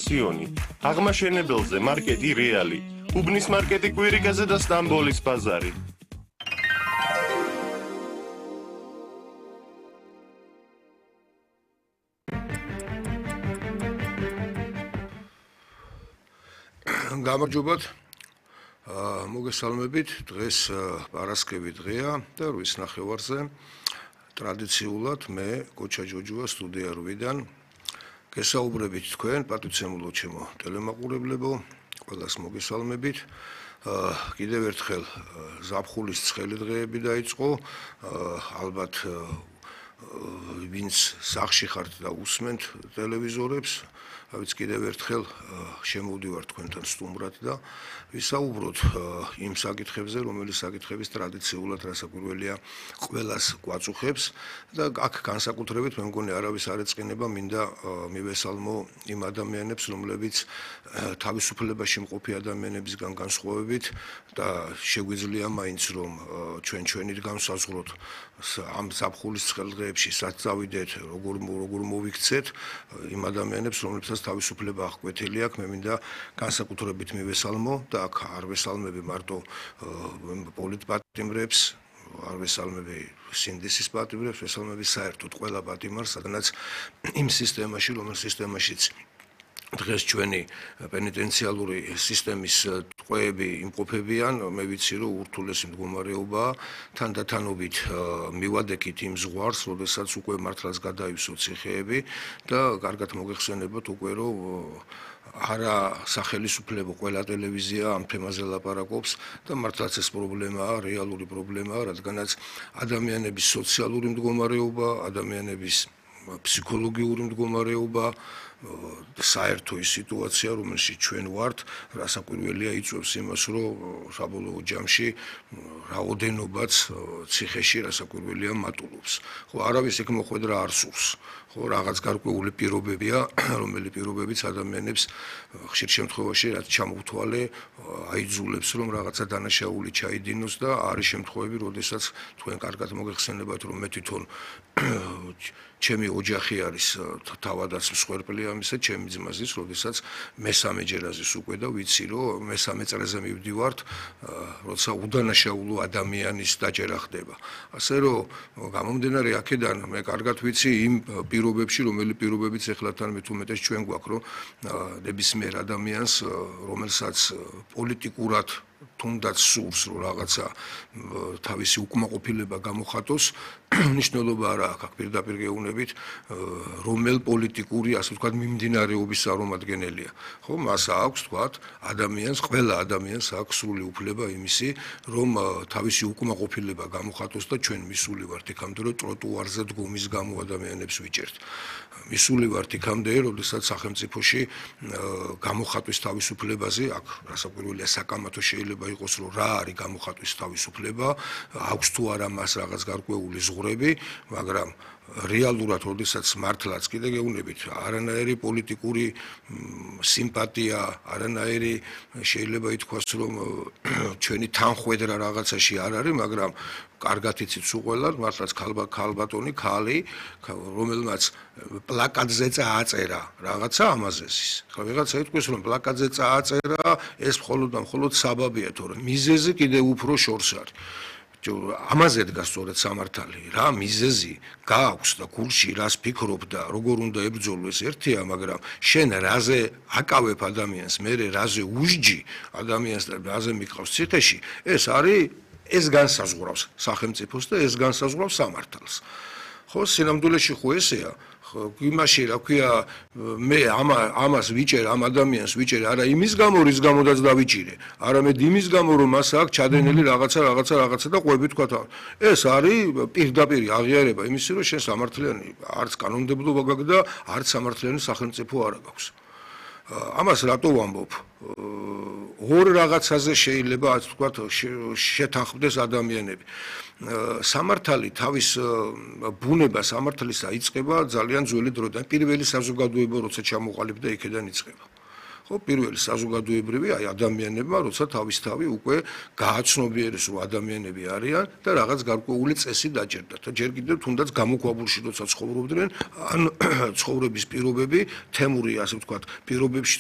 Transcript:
ინფორმაციონი. აღმაშენებელზე მარკეტი რეალი. უბნის მარკეტი კვირიკაზე და სტამბოლის ბაზარი. გამარჯობათ. მოგესალმებით. დღეს პარასკევი დღეა და 8 ნახევარზე ტრადიციულად მე გოჩა ჯოჯოა სტუდია 8-დან გესაუბრებით თქვენ პატივცემულო ჩემო ტელემაყურებლებო, ყველას მოგესალმებით. კიდევ ერთხელ ზაფხულის ცხელი დღეები დაიწყო. ალბათ ვინც სახში ხართ და უსმენთ ტელევიზორებს, ავიც კიდევ ერთხელ შემოვდივარ თქვენთან სტუმრად და ვისაუბროთ იმ საკითხებზე, რომელიც საკითხების ტრადიციულად რასაკვირველია ყველას გვაწუხებს და აქ განსაკუთრებით მე მგონი არავის არ ეწყინება, მინდა მივესალმო იმ ადამიანებს, რომლებიც თავისუფლებაში მყოფი ადამიანებისგან განსხვავებით და შეგვიძლია მაინც რომ ჩვენით განსაზღვროთ ამ ზაფხულის ცხელ დღეებში სად წავიდეთ, როგორ მოვიქცეთ იმ ადამიანებს, რომლებსაც თავისუფლება აღკვეთილი აქვს, მე მინდა განსაკუთრებით მივესალმო და აქ არ ვესალმები მარტო პოლიტპატიმრებს, არ ვესალმები სინდისის პატიმრებს, ვესალმები საერთოდ ყველა პატიმარს, სადაც იმ სისტემაში, რომელ სისტემაშიც დღეს ჩვენი პენიტენციალური სისტემის ტყვეები იმყოფებიან, მე ვიცი რომ ურთულესი მდგომარეობაა, თანდათანობით მივადექით იმ ზღვარს, როდესაც უკვე მართლაც გადაივსო ციხეები და კარგად მოგეხსენებათ უკვე რომ არა სახელმწიფო ყველა ტელევიზია ამ თემაზე ლაპარაკობს და მართლაც ეს პრობლემაა, რეალური პრობლემაა, რადგანაც ადამიანების სოციალური მდგომარეობა, ადამიანების ფსიქოლოგიური მდგომარეობა საერთო ის სიტუაცია, რომელშიც ჩვენ ვართ, რასაკვირველია იწვევს იმას, რომ საბოლოო ჯამში რაოდენობაც ციხეში რასაკვირველია მატულობს. ხო, არავის იქ მოხვედრა არ სურს. ხო, რაღაც გარკვეული პირობებია, რომელი პირობებიც ადამიანებს ხშირ შემთხვევაში რაც ჩამოუთვალე აიძულებს, რომ რაღაცა დანაშაული ჩაიდინოს და არის შემთხვევები, როდესაც თქვენ კარგად მოგეხსენებათ, რომ მე თვითონ ჩემი ოჯახი არის თავადაც მსხვერპლი ამისა, ჩემი ძმას ის, როდესაც მესამე ჯერაზის უკვე და ვიცი, რომ მესამე წრეზე მივდივართ, როცა უდანაშაულო ადამიანის დაჭერა ხდება. ასე რომ გამომდინარე აქედან მე კარგად ვიცი იმ პირობებში, რომელი პირობებიც ეხლა თან მე თუ მეტეს ჩვენ გვაქვს, რომ ნებისმიერ ადამიანს, რომელსაც პოლიტიკურად თუნდაც სურს, რომ რაღაცა თავისი უკმაყოფილება გამოხატოს, მნიშვნელობა არ აქვს აქ პირდაპირ გეუბნებით, რომელ პოლიტიკური, ასე ვთქვათ, მიმდინარეობის წარმომადგენელია. ხო, მას აქვს, ვთქვათ, ადამიანს, ყველა ადამიანს აქვს სრული უფლება იმისი, რომ თავისი უკმაყოფილება გამოხატოს და ჩვენ მისული ვართ იქამდე, რომ ტროტუარზე დგომის გამო ადამიანებს ვიჭერთ. მისული ვართ იქამდე, როდესაც სახელმწიფოში გამოხატვის თავისუფლებაზე, აქ რასაკვირველია საკამათო შეიძლება იყოს, რომ რა არის გამოხატვის თავისუფლება, აქვს თუ არა მას რაღაც გარკვეული ზღვრები, მაგრამ რეალურად, როდესაც მართლაც კიდე გეუბნებით, არანაირი პოლიტიკური სიმპათია, არანაირი შეიძლება ითქვას, რომ ჩვენი თანხვედრა რაღაცაში არ არის, მაგრამ კარგად იცით უყველად, მართლაც ქალბატონი, ქალი, რომელმაც პლაკატზე წააწერა რაღაცა ამაზესის. ხო, ვიღაცა ითქვის, რომ პლაკატზე წააწერა, ეს მხოლოდ საბაბია, თორემ მიზეზი კიდევ უფრო შორს არის. ამაზე დგას სწორედ სამართალი, რა მიზეზი გააქვს და გულში რას ფიქრობ და როგორ უნდა ებრძოლო ეს ერთია, მაგრამ შენ რაზე აკავებ ადამიანს, მე რაზე უშჯი ადამიანს და რაზე მიყავს ციხეში, ეს განსაზღვრავს სახელმწიფოს და ეს განსაზღვრავს სამართალს. ხო, სინამდვილეში ხო ესეა. იმაში რა ქვია, მე ამას ვიჭერ, ამ ადამიანს ვიჭერ, არა იმის გამო, რის გამოდაც დავიჭირე, არამედ იმის გამო, რომ მას აქვს ჩადენილი რაღაცა და ყვები თქვა. ეს არის პირდაპირ აღიარება იმისი, რომ შენ სამართლიანი არც კანონმდებლობა გაქვს და არც სამართლიანი სახელმწიფო არ აქვს. ამას რატო ვამბობ? ორ რაღაცაზე შეიძლება ასე ვთქვათ შეთანხმდეს ადამიანები. სამართალი თავის ბუნება სამართლისა იწყება ძალიან ძველი დროდან. პირველი საზოგადოება როცა ჩამოყალიბდა იქედან იწყება. ხო, პირველი საზოგადოებრივი აი ადამიანებმა როცა თავისთავი უკვე გააცნობიერეს რომ ადამიანები არიან და რაღაც გარკვეული წესი დაჭერდათ და ჯერ კიდევ თუნდაც გამოქვაბულში როცა ცხოვრობდნენ ან ცხოვრების პირობები თემური ასე ვთქვათ პირობებში